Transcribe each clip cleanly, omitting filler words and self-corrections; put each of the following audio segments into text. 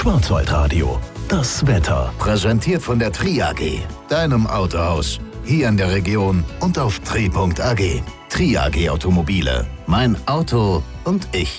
Schwarzwaldradio, das Wetter. Präsentiert von der Tri AG, deinem Autohaus. Hier in der Region und auf tri.ag. Tri AG Automobile. Mein Auto und ich.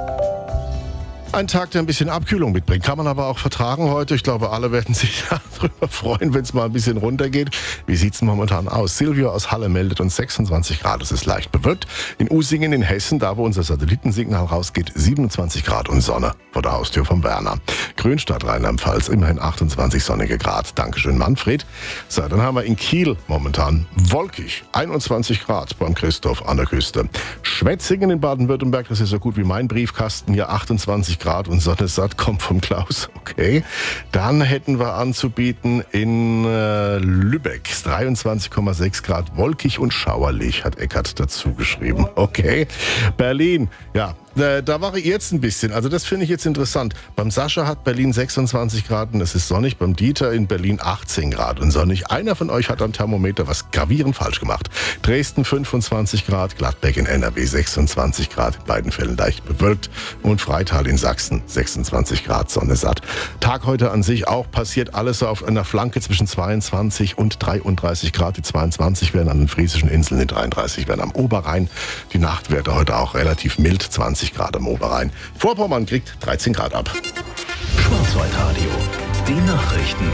Ein Tag, der ein bisschen Abkühlung mitbringt. Kann man aber auch vertragen heute. Ich glaube, alle werden sich darüber freuen, wenn es mal ein bisschen runtergeht. Wie sieht es momentan aus? Silvio aus Halle meldet uns 26 Grad. Es ist leicht bewölkt. In Usingen in Hessen, da wo unser Satellitensignal rausgeht, 27 Grad und Sonne vor der Haustür vom Werner. Grünstadt, Rheinland-Pfalz, immerhin 28 sonnige Grad. Dankeschön, Manfred. So, dann haben wir in Kiel momentan wolkig, 21 Grad beim Christoph an der Küste. Schwetzingen in Baden-Württemberg, das ist so gut wie mein Briefkasten, hier 28 Grad und Sonne satt, kommt vom Klaus, okay. Dann hätten wir anzubieten in Lübeck, 23,6 Grad, wolkig und schauerlich, hat Eckart dazu geschrieben, okay. Berlin, ja, da variiert es ein bisschen, also das finde ich jetzt interessant. Beim Sascha hat Berlin 26 Grad und es ist sonnig, beim Dieter in Berlin 18 Grad und sonnig. Einer von euch hat am Thermometer was gravierend falsch gemacht. Dresden 25 Grad, Gladbeck in NRW 26 Grad, in beiden Fällen leicht bewölkt und Freital in Sachsen 26 Grad, Sonne satt. Tag heute an sich auch, passiert alles so auf einer Flanke zwischen 22 und 33 Grad. Die 22 werden an den Friesischen Inseln, die 33 werden am Oberrhein. Die Nachtwerte heute auch relativ mild, 20 Grad am Oberrhein. Vorpommern kriegt 13 Grad ab. Schwarzwaldradio, die Nachrichten.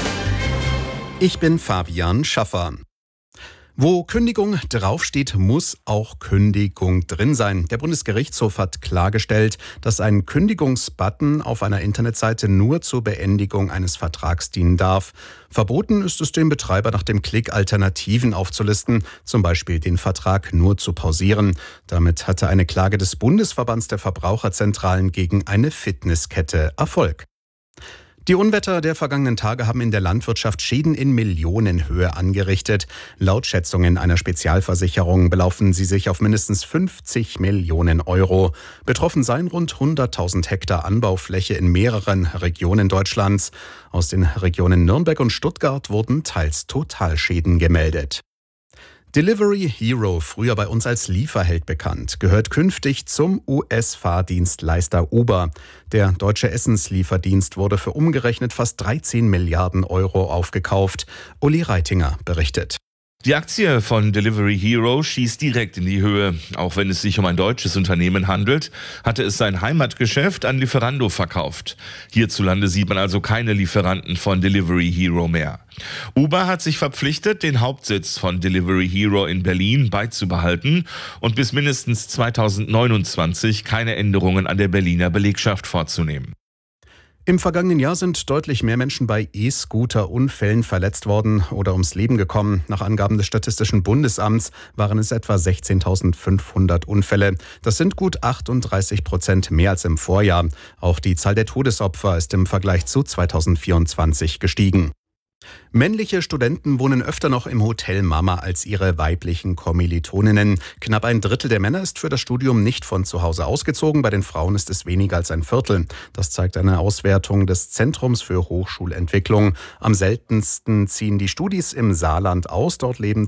Ich bin Fabian Schaffer. Wo Kündigung draufsteht, muss auch Kündigung drin sein. Der Bundesgerichtshof hat klargestellt, dass ein Kündigungsbutton auf einer Internetseite nur zur Beendigung eines Vertrags dienen darf. Verboten ist es dem Betreiber nach dem Klick Alternativen aufzulisten, zum Beispiel den Vertrag nur zu pausieren. Damit hatte eine Klage des Bundesverbands der Verbraucherzentralen gegen eine Fitnesskette Erfolg. Die Unwetter der vergangenen Tage haben in der Landwirtschaft Schäden in Millionenhöhe angerichtet. Laut Schätzungen einer Spezialversicherung belaufen sie sich auf mindestens 50 Millionen Euro. Betroffen seien rund 100.000 Hektar Anbaufläche in mehreren Regionen Deutschlands. Aus den Regionen Nürnberg und Stuttgart wurden teils Totalschäden gemeldet. Delivery Hero, früher bei uns als Lieferheld bekannt, gehört künftig zum US-Fahrdienstleister Uber. Der deutsche Essenslieferdienst wurde für umgerechnet fast 13 Milliarden Euro aufgekauft. Uli Reitinger berichtet. Die Aktie von Delivery Hero schießt direkt in die Höhe. Auch wenn es sich um ein deutsches Unternehmen handelt, hatte es sein Heimatgeschäft an Lieferando verkauft. Hierzulande sieht man also keine Lieferanten von Delivery Hero mehr. Uber hat sich verpflichtet, den Hauptsitz von Delivery Hero in Berlin beizubehalten und bis mindestens 2029 keine Änderungen an der Berliner Belegschaft vorzunehmen. Im vergangenen Jahr sind deutlich mehr Menschen bei E-Scooter-Unfällen verletzt worden oder ums Leben gekommen. Nach Angaben des Statistischen Bundesamts waren es etwa 16.500 Unfälle. Das sind gut 38% mehr als im Vorjahr. Auch die Zahl der Todesopfer ist im Vergleich zu 2024 gestiegen. Männliche Studenten wohnen öfter noch im Hotel Mama als ihre weiblichen Kommilitoninnen. Knapp ein Drittel der Männer ist für das Studium nicht von zu Hause ausgezogen. Bei den Frauen ist es weniger als ein Viertel. Das zeigt eine Auswertung des Zentrums für Hochschulentwicklung. Am seltensten ziehen die Studis im Saarland aus. Dort leben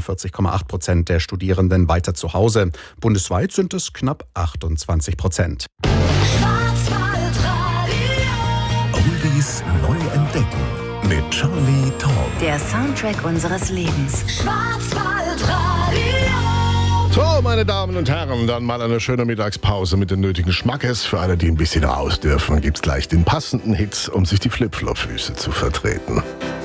42,8% der Studierenden weiter zu Hause. Bundesweit sind es knapp 28%. Oldies neu entdecken. Mit Charlie Tom. Der Soundtrack unseres Lebens. Schwarzwaldradio. So, meine Damen und Herren, dann mal eine schöne Mittagspause mit den nötigen Schmackes. Für alle, die ein bisschen raus dürfen, gibt's gleich den passenden Hit, um sich die Flipflop-Füße zu vertreten.